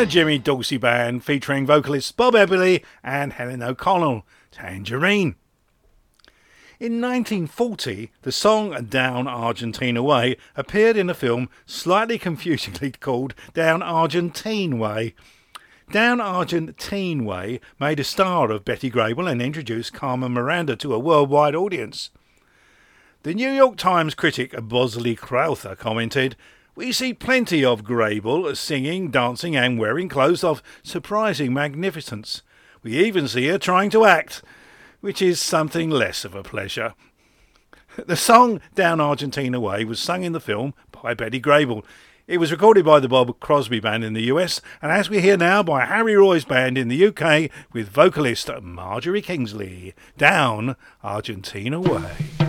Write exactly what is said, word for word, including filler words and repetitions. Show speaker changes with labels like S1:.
S1: the Jimmy Dorsey Band featuring vocalists Bob Eberly and Helen O'Connell, Tangerine. In nineteen forty, the song Down Argentina Way appeared in a film slightly confusingly called Down Argentine Way. Down Argentine Way made a star of Betty Grable and introduced Carmen Miranda to a worldwide audience. The New York Times critic Bosley Crowther commented, "We see plenty of Grable singing, dancing and wearing clothes of surprising magnificence. We even see her trying to act, which is something less of a pleasure." The song Down Argentina Way was sung in the film by Betty Grable. It was recorded by the Bob Crosby Band in the U S, and as we hear now, by Harry Roy's band in the U K with vocalist Marjorie Kingsley. Down Argentina Way.